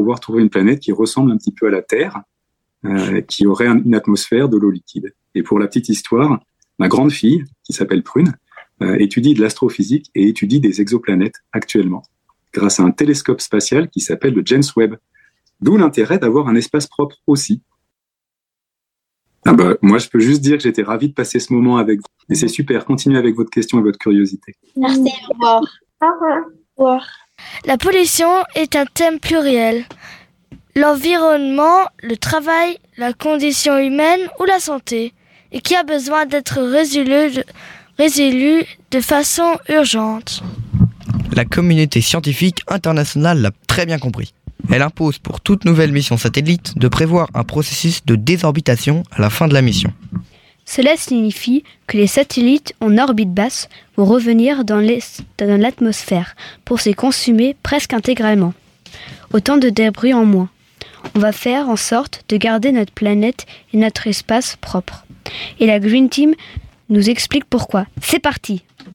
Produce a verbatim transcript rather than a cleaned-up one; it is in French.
pouvoir trouver une planète qui ressemble un petit peu à la Terre, euh, qui aurait un, une atmosphère de l'eau liquide. Et pour la petite histoire, ma grande fille, qui s'appelle Prune, euh, étudie de l'astrophysique et étudie des exoplanètes actuellement, grâce à un télescope spatial qui s'appelle le James Webb. D'où l'intérêt d'avoir un espace propre aussi. Ah bah, moi, je peux juste dire que j'étais ravi de passer ce moment avec vous. Et c'est super, continuez avec votre question et votre curiosité. Merci, au revoir. Au revoir. La pollution est un thème pluriel. L'environnement, le travail, la condition humaine ou la santé, et qui a besoin d'être résolu de, résolu de façon urgente. La communauté scientifique internationale l'a très bien compris. Elle impose pour toute nouvelle mission satellite de prévoir un processus de désorbitation à la fin de la mission. Cela signifie que les satellites en orbite basse vont revenir dans, les, dans l'atmosphère pour s'y consumer presque intégralement. Autant de débris en moins. On va faire en sorte de garder notre planète et notre espace propres. Et la Green Team nous explique pourquoi. C'est parti!